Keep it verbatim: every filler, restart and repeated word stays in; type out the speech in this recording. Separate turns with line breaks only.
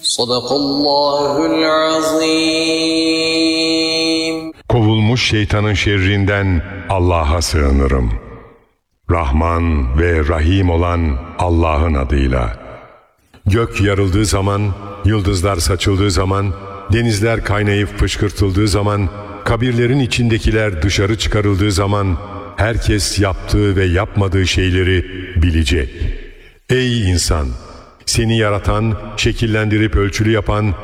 Sadakallahul azim.
Kovulmuş şeytanın şerrinden Allah'a sığınırım. Rahman ve Rahim olan Allah'ın adıyla. Gök yarıldığı zaman, yıldızlar saçıldığı zaman, denizler kaynayıp fışkırtıldığı zaman, kabirlerin içindekiler dışarı çıkarıldığı zaman, herkes yaptığı ve yapmadığı şeyleri bilecek. Ey insan! Seni yaratan, şekillendirip ölçülü yapan,